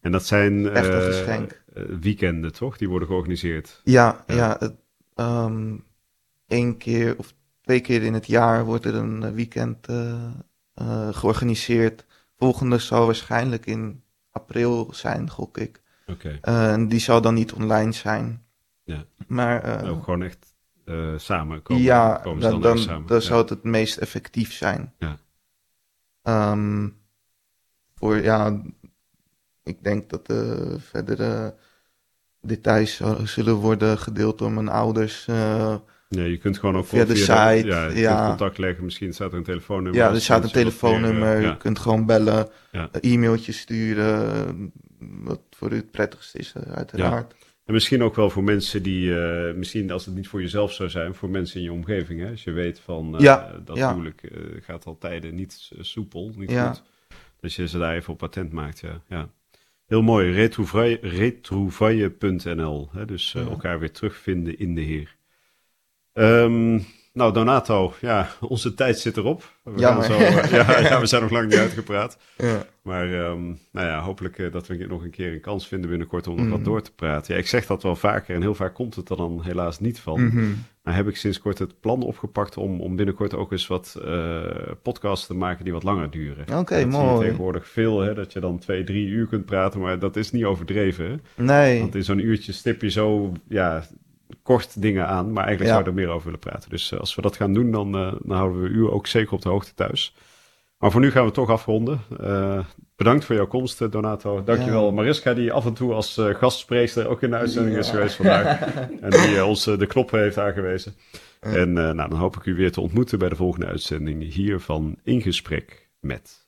En dat zijn Echt een geschenk. weekenden, toch? Die worden georganiseerd. Ja, Ja. ja. 1 keer of 2 keer in het jaar wordt er een weekend georganiseerd. Volgende zal waarschijnlijk in april zijn, gok ik. Oké. En die zal dan niet online zijn. Ja. Maar Ook gewoon echt samen ja, komen ze dan ergens samen. dan Ja. zou het meest effectief zijn. Ja. Ja, ik denk dat de verdere details zullen worden gedeeld door mijn ouders. Ja, je kunt gewoon ook Via de site, je ja. kunt contact leggen. Misschien staat er een telefoonnummer. Ja, als er staat een mensen wat telefoonnummer. meer, Je kunt gewoon bellen, Ja. e-mailtjes sturen. Wat voor u het prettigste is, uiteraard. En misschien ook wel voor mensen die, misschien als het niet voor jezelf zou zijn, voor mensen in je omgeving. Hè? Als je weet van dat huwelijk gaat al tijden niet soepel, niet goed. Dat je ze daar even op patent maakt. Ja. Heel mooi. Retrouvaille.nl. Dus elkaar weer terugvinden in de Heer. Nou, Donato, ja, onze tijd zit erop. We zijn nog lang niet uitgepraat. Ja. Maar hopelijk dat we nog een keer een kans vinden binnenkort om nog wat door te praten. Ja, ik zeg dat wel vaker en heel vaak komt het er dan helaas niet van. Maar heb ik sinds kort het plan opgepakt om binnenkort ook eens wat podcasts te maken die wat langer duren. Oké, mooi. Zie je tegenwoordig veel, hè, dat je dan 2-3 uur kunt praten, maar dat is niet overdreven. Hè? Nee. Want in zo'n uurtje stip je zo, kort dingen aan, maar eigenlijk zou je er meer over willen praten. Dus als we dat gaan doen, dan houden we u ook zeker op de hoogte thuis. Maar voor nu gaan we toch afronden. Bedankt voor jouw komst, Donato. Dankjewel Mariska, die af en toe als gastspreekster ook in de uitzending is geweest vandaag. En die ons de knoppen heeft aangewezen. En dan hoop ik u weer te ontmoeten bij de volgende uitzending hier van In Gesprek met...